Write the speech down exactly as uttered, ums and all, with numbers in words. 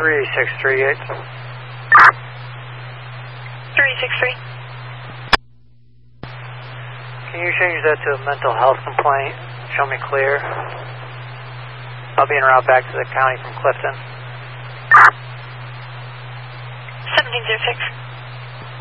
three six three eight. three six three. Can you change that to a mental health complaint? Show me clear. I'll be en route back to the county from Clifton. seventeen zero six.